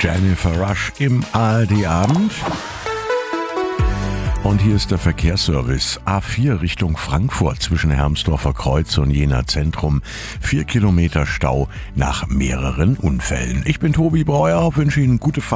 Jennifer Rush im ARD-Abend. Und hier ist der Verkehrsservice. A4 Richtung Frankfurt zwischen Hermsdorfer Kreuz und Jena Zentrum. 4 Kilometer Stau nach mehreren Unfällen. Ich bin Tobi Breuer, wünsche Ihnen gute Fahrt.